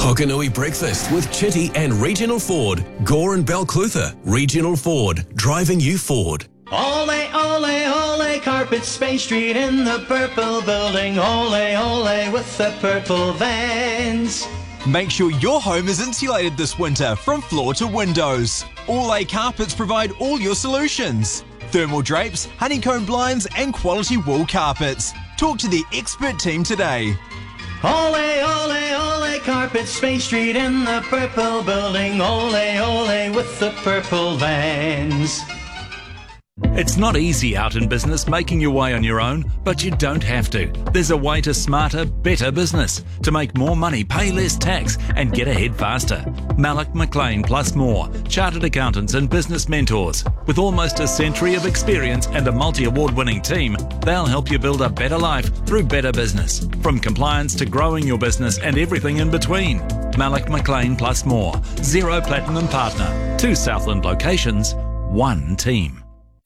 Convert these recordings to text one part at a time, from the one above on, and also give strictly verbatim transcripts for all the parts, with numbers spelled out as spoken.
Hokanui Breakfast with Chitty and Regional Ford. Gore and Balclutha. Regional Ford. Driving you forward. Ole, ole, ole, carpet Spain Street in the purple building. Ole, ole, with the purple vans. Make sure your home is insulated this winter from floor to windows. Ole Carpets provide all your solutions. Thermal drapes, honeycomb blinds and quality wool carpets. Talk to the expert team today. Ole, ole, ole, carpet Spain Street in the purple building. Ole, ole, with the purple vans. It's not easy out in business making your way on your own, but you don't have to. There's a way to smarter, better business. To make more money, pay less tax and get ahead faster. Malloch McLean plus more. Chartered accountants and business mentors. With almost a century of experience and a multi-award winning team, they'll help you build a better life through better business. From compliance to growing your business and everything in between. Malloch McLean plus more. Zero Platinum Partner. Two Southland locations. One team.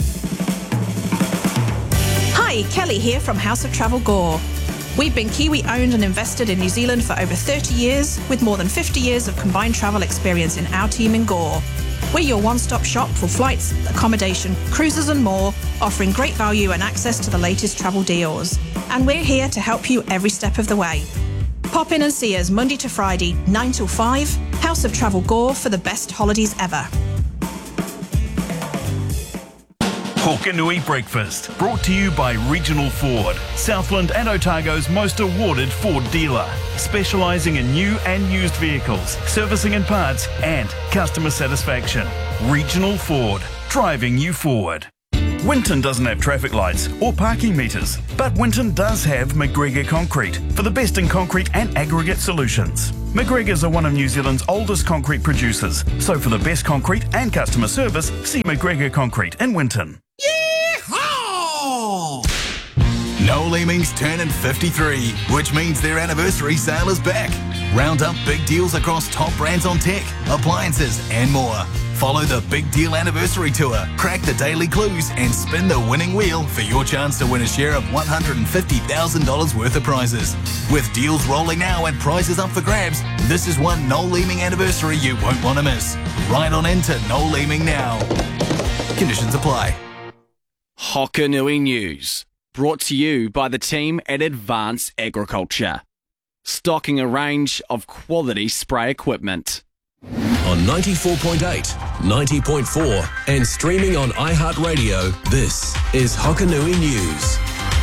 Hi, Kelly here from House of Travel Gore. We've been Kiwi owned and invested in New Zealand for over thirty years, with more than fifty years of combined travel experience in our team in Gore. We're your one-stop shop for flights, accommodation, cruises and more, offering great value and access to the latest travel deals. And we're here to help you every step of the way. Pop in and see us Monday to Friday, nine till five, House of Travel Gore for the best holidays ever. Hokanui Breakfast, brought to you by Regional Ford, Southland and Otago's most awarded Ford dealer, specialising in new and used vehicles, servicing and parts, and customer satisfaction. Regional Ford, driving you forward. Winton doesn't have traffic lights or parking meters, but Winton does have McGregor Concrete for the best in concrete and aggregate solutions. McGregor's are one of New Zealand's oldest concrete producers, so for the best concrete and customer service, see McGregor Concrete in Winton. Yeehaw! Noel Leeming's turning fifty-three, which means their anniversary sale is back. Round up big deals across top brands on tech, appliances and more. Follow the Big Deal Anniversary Tour, crack the daily clues and spin the winning wheel for your chance to win a share of one hundred fifty thousand dollars worth of prizes. With deals rolling now and prizes up for grabs, this is one Noel Leeming anniversary you won't want to miss. Right on into Noel Leeming now. Conditions apply. Hokanui News, brought to you by the team at Advance Agriculture. Stocking a range of quality spray equipment. On ninety-four point eight, ninety point four and streaming on iHeartRadio, this is Hokanui News.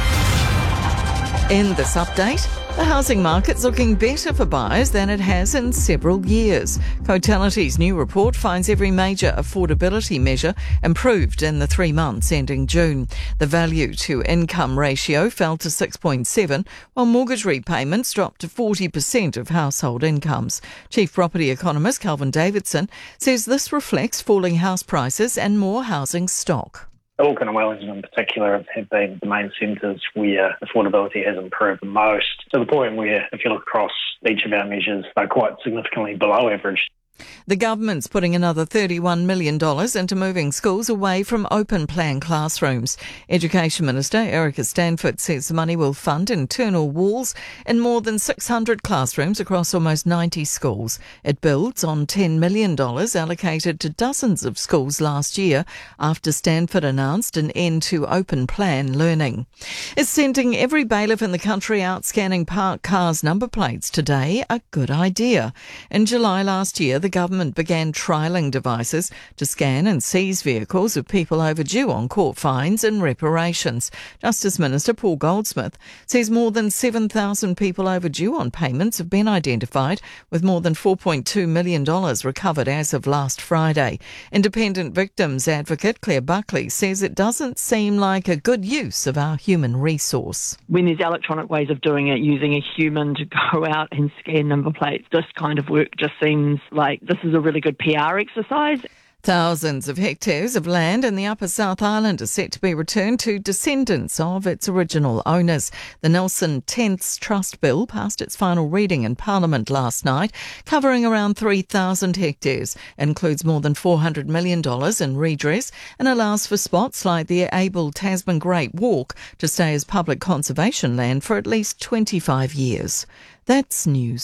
In this update, the housing market's looking better for buyers than it has in several years. Cotality's new report finds every major affordability measure improved in the three months ending June. The value to income ratio fell to six point seven, while mortgage repayments dropped to forty percent of household incomes. Chief Property Economist Calvin Davidson says this reflects falling house prices and more housing stock. Auckland and Wellington in particular have been the main centres where affordability has improved the most, to the point where, if you look across each of our measures, they're quite significantly below average. The government's putting another thirty-one million dollars into moving schools away from open plan classrooms. Education Minister Erica Stanford says the money will fund internal walls in more than six hundred classrooms across almost ninety schools. It builds on ten million dollars allocated to dozens of schools last year after Stanford announced an end to open plan learning. Is sending every bailiff in the country out scanning parked cars' number plates today a good idea? In July last year, the government began trialling devices to scan and seize vehicles of people overdue on court fines and reparations. Justice Minister Paul Goldsmith says more than seven thousand people overdue on payments have been identified, with more than four point two million dollars recovered as of last Friday. Independent victims advocate Claire Buckley says it doesn't seem like a good use of our human resource. When there's electronic ways of doing it, using a human to go out and scan number plates, this kind of work just seems like this is a really good P R exercise. Thousands of hectares of land in the Upper South Island are set to be returned to descendants of its original owners. The Nelson Tenths Trust Bill passed its final reading in Parliament last night, covering around three thousand hectares, includes more than four hundred million dollars in redress and allows for spots like the Abel Tasman Great Walk to stay as public conservation land for at least twenty-five years. That's news.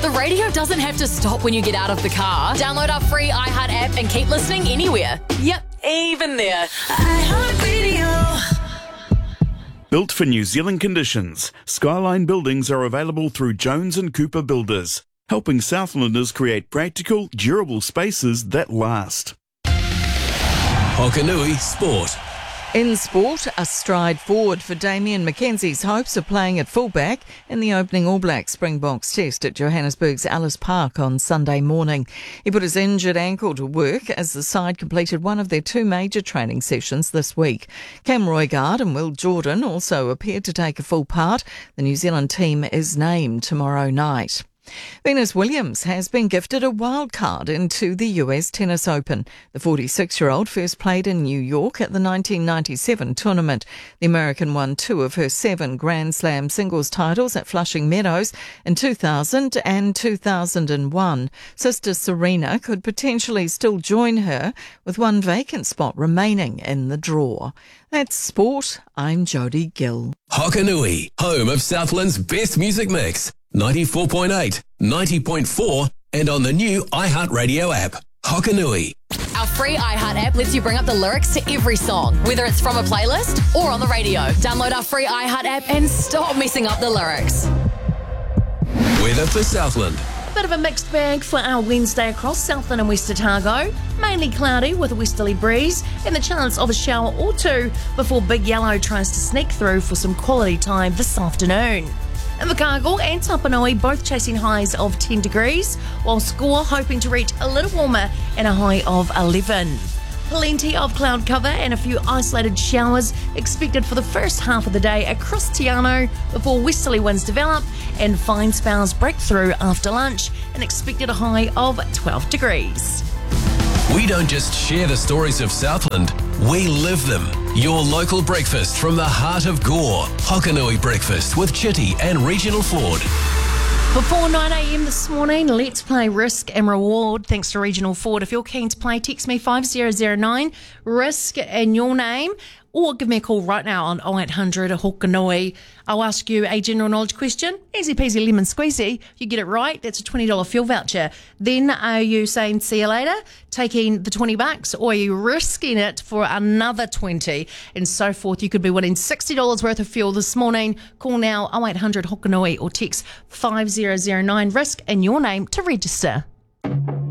The radio doesn't have to stop when you get out of the car. Download our free iHeart app and keep listening anywhere. Yep, even there. iHeartRadio. Built for New Zealand conditions, Skyline Buildings are available through Jones and Cooper Builders, helping Southlanders create practical, durable spaces that last. Hokanui Sport. In sport, a stride forward for Damien McKenzie's hopes of playing at fullback in the opening All Black Springboks test at Johannesburg's Ellis Park on Sunday morning. He put his injured ankle to work as the side completed one of their two major training sessions this week. Cam Roigard and Will Jordan also appeared to take a full part. The New Zealand team is named tomorrow night. Venus Williams has been gifted a wild card into the U S Tennis Open. The forty-six-year-old first played in New York at the nineteen ninety-seven tournament. The American won two of her seven Grand Slam singles titles at Flushing Meadows in two thousand and two thousand one. Sister Serena could potentially still join her with one vacant spot remaining in the draw. That's sport. I'm Jody Gill. Hokanui, home of Southland's best music mix. ninety-four point eight, ninety point four, and on the new iHeartRadio app. Hokanui. Our free iHeart app lets you bring up the lyrics to every song, whether it's from a playlist or on the radio. Download our free iHeart app and stop messing up the lyrics. Weather for Southland. Bit of a mixed bag for our Wednesday across Southland and West Otago. Mainly cloudy with a westerly breeze and the chance of a shower or two before Big Yellow tries to sneak through for some quality time this afternoon. Invercargill and Tapanui both chasing highs of ten degrees, while Score hoping to reach a little warmer and a high of eleven. Plenty of cloud cover and a few isolated showers expected for the first half of the day across Te Anau before westerly winds develop and fine spells break through after lunch, and expected a high of twelve degrees. We don't just share the stories of Southland, we live them. Your local breakfast from the heart of Gore. Hokanui Breakfast with Chitty and Regional Ford. Before nine a.m. this morning, let's play Risk and Reward thanks to Regional Ford. If you're keen to play, text me five zero zero nine, Risk and your name, or give me a call right now on oh eight hundred Hokanui. I'll ask you a general knowledge question. Easy peasy lemon squeezy. You get it right, that's a twenty dollars fuel voucher. Then are you saying see you later, taking the twenty bucks, or are you risking it for another twenty, and so forth? You could be winning sixty dollars worth of fuel this morning. Call now oh eight hundred Hokanui or text five zero zero nine Risk and your name to register.